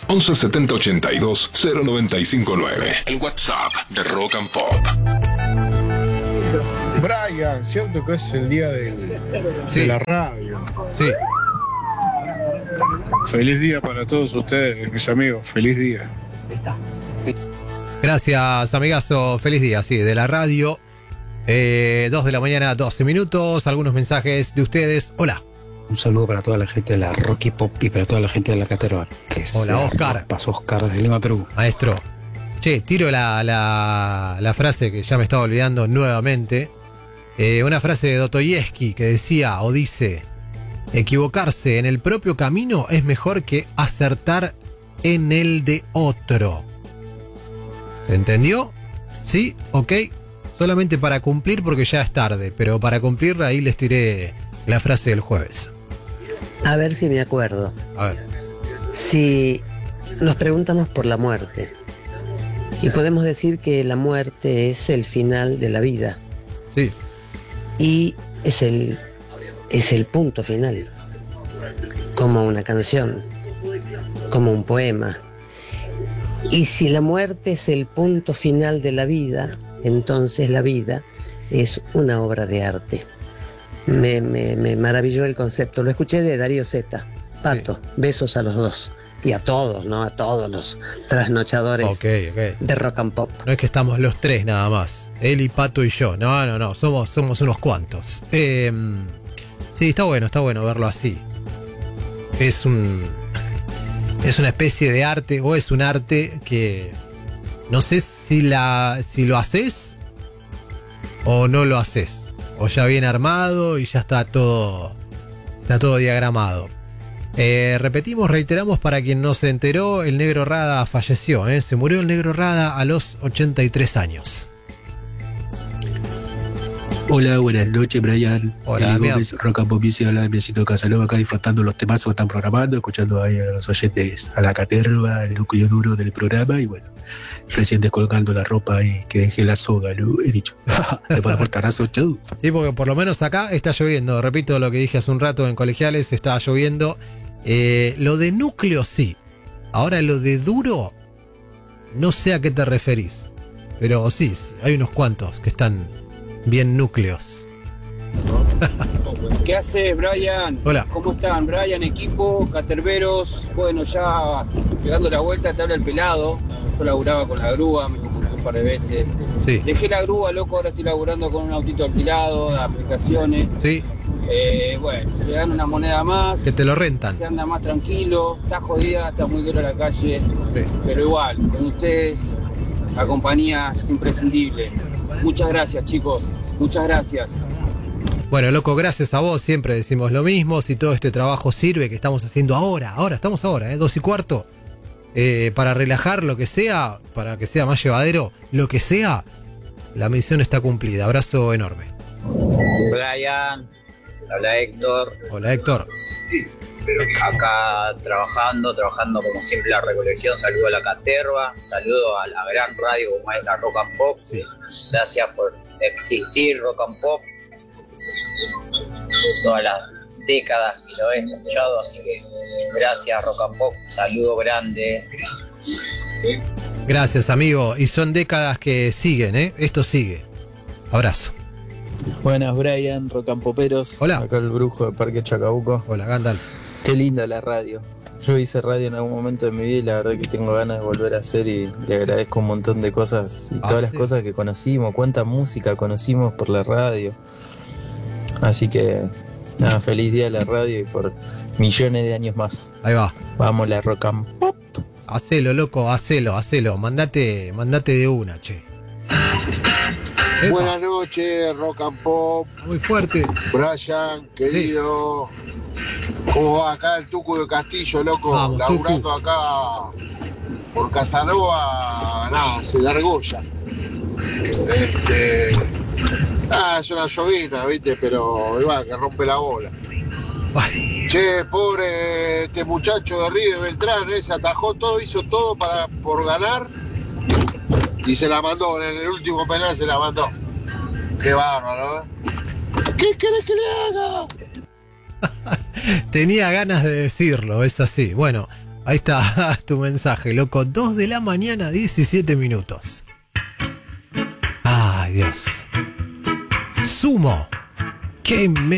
11 70 82 0959. El WhatsApp de Rock and Pop. Brian, cierto que es el día de la radio. Sí. Feliz día para todos ustedes, mis amigos. Feliz día. Gracias, amigazo. Feliz día, sí, de la radio. 2 de la mañana, 12 minutos. Algunos mensajes de ustedes. Hola. Un saludo para toda la gente de la Rocky Pop y para toda la gente de la Caterva. Hola, Oscar. Pasó Oscar desde Lima, Perú. Maestro. Che, tiro la frase que ya me estaba olvidando nuevamente. Una frase de Dostoyevsky que decía o dice: equivocarse en el propio camino es mejor que acertar en el de otro. ¿Se entendió? ¿Sí? ¿Ok? Solamente para cumplir porque ya es tarde, pero para cumplir ahí les tiré la frase del jueves. A ver si me acuerdo. A ver. Si nos preguntamos por la muerte y podemos decir que la muerte es el final de la vida. Sí. Y es el punto final, como una canción, como un poema. Y si la muerte es el punto final de la vida, entonces la vida es una obra de arte. Me maravilló el concepto, lo escuché de Darío Zeta. Pato, sí. Besos a los dos. Y a todos, ¿no? A todos los trasnochadores de Rock and Pop. No es que estamos los tres nada más. Él y Pato y yo. No. Somos unos cuantos. Sí, está bueno verlo así. Es una especie de arte, o es un arte que no sé si lo haces o no lo haces. O ya viene armado y ya está todo diagramado. Reiteramos para quien no se enteró, el Negro Rada falleció, se murió el Negro Rada a los 83 años. Hola, buenas noches, Brian. Hola, Gómez, Rock and Pop Music, habla de Besito Casanova, acá disfrutando los temazos que están programando, escuchando ahí a los oyentes, a la caterva, el núcleo duro del programa, y bueno, recién descolgando la ropa y que dejé la soga, ¿no? He dicho, ¿te puedo portarazo, chau? Sí, porque por lo menos acá está lloviendo, repito lo que dije hace un rato en Colegiales, está lloviendo. Lo de núcleo sí, ahora lo de duro, no sé a qué te referís, pero sí, hay unos cuantos que están bien núcleos. ¿Qué haces, Brian? Hola. ¿Cómo están, Brian, equipo, caterveros? Bueno, ya llegando la vuelta te habla el pelado. Yo laburaba con la grúa, me confundí un par de veces. Sí. Dejé la grúa, loco, ahora estoy laburando con un autito alquilado, de aplicaciones. Sí. Bueno, se dan una moneda más. Que te lo rentan. Se anda más tranquilo, está jodida, está muy dura la calle. Sí. Pero igual, con ustedes, la compañía es imprescindible. Muchas gracias, chicos. Muchas gracias. Bueno, loco, gracias a vos, siempre decimos lo mismo. Si todo este trabajo sirve, que estamos haciendo estamos ahora, 2:15, para relajar lo que sea, para que sea más llevadero, lo que sea, la misión está cumplida. Abrazo enorme. Brian, habla Héctor. Hola, Héctor. Acá trabajando como siempre la recolección. Saludo a la caterva, saludo a la gran radio como es la Rock and Pop. Sí. Gracias por existir, Rock and Pop. Todas las décadas que lo he escuchado, así que gracias, Rock and Pop. Saludo grande. Gracias, amigo. Y son décadas que siguen, Esto sigue. Abrazo. Buenas, Brian, Rock and Poperos. Hola. Acá el brujo de Parque Chacabuco. Hola, Gandalf. Qué linda la radio. Yo hice radio en algún momento de mi vida y la verdad que tengo ganas de volver a hacer, y le agradezco un montón de cosas y todas las cosas que conocimos, cuánta música conocimos por la radio. Así que nada, feliz día de la radio y por millones de años más. Ahí va. Vamos, la Rock and Pop. Hacelo, loco, hacelo. Mandate de una, che. Epa. Buenas noches, Rock and Pop. Muy fuerte. Brian, querido. Sí. ¿Cómo va acá el Tucu de Castillo, loco? Vamos, laburando Tucu. Acá por Casanova, nada, se largó ya. Es una llovina, ¿viste? Pero igual que rompe la bola. Ay. Che, pobre este muchacho de River Beltrán, se atajó todo, hizo todo por ganar y se la mandó, en el último penal se la mandó. Qué bárbaro, ¿Qué querés que le haga? Tenía ganas de decirlo, es así. Bueno, Ahí está tu mensaje, loco. 2 de la mañana, 17 minutos. Ay, Dios. Sumo. ¿Qué me